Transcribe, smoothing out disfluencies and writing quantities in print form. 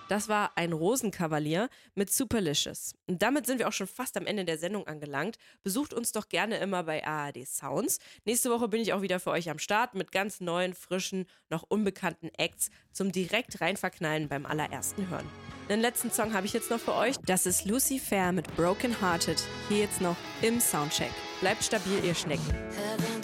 Das war ein Rosenkavalier mit Superlicious. Und damit sind wir auch schon fast am Ende der Sendung angelangt. Besucht uns doch gerne immer bei ARD Sounds. Nächste Woche bin ich auch wieder für euch am Start mit ganz neuen, frischen, noch unbekannten Acts zum direkt reinverknallen beim allerersten Hören. Den letzten Song habe ich jetzt noch für euch. Das ist Lucy Fair mit Broken Hearted. Hier jetzt noch im Soundcheck. Bleibt stabil, ihr Schnecken.